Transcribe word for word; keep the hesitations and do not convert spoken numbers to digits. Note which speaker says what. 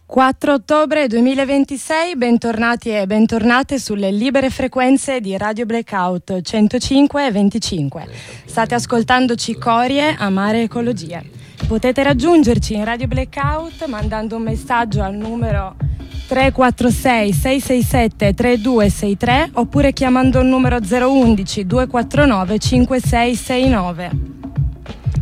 Speaker 1: quattro ottobre duemilaventisei, bentornati e bentornate sulle libere frequenze di Radio Blackout centocinque e venticinque. State ascoltando Cicorie, Amare Ecologia. Potete raggiungerci in Radio Blackout mandando un messaggio al numero tre quattro sei sei sei sette tre due sei tre oppure chiamando il numero zero uno uno due quattro nove cinque sei sei nove.